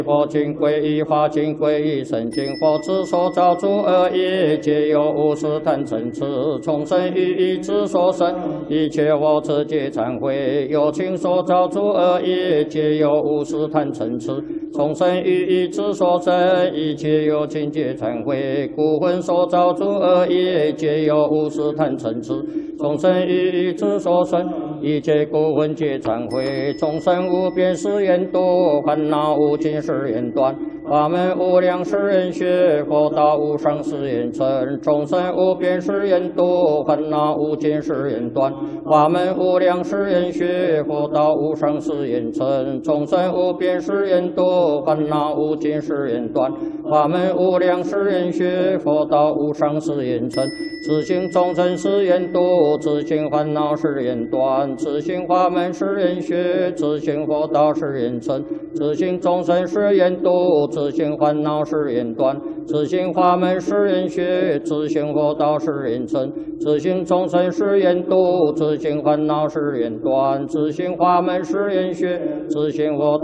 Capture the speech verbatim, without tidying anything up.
佛经归一，法经归一，圣经佛之所造诸恶业，皆由无始贪嗔痴从生于意之所生。一切佛之皆忏悔，有情所造诸恶业，皆由无始贪嗔痴从生于意之所生。一切有情皆忏悔，故魂所造诸恶业，皆由无始贪嗔痴从生于意之所生。一切故魂皆忏悔，众生无边誓愿度，烦恼无尽誓愿断，法门无量誓愿学，佛道无上誓愿成。众生无边誓愿度，烦恼无尽誓愿断，法门无量誓愿学，佛道无上誓愿成。众生无边誓愿度，烦恼无尽誓愿断，法门无量誓愿学，佛道无上誓愿成。自性众生誓愿度，自性烦恼誓愿断，自性法门誓愿学，自性佛道誓愿成。自性众生誓愿度，自性烦恼誓愿断，自性法门誓愿学，自性佛道誓愿成。自性众生誓愿度，自性烦恼誓愿断，自性法门誓愿学，自性佛道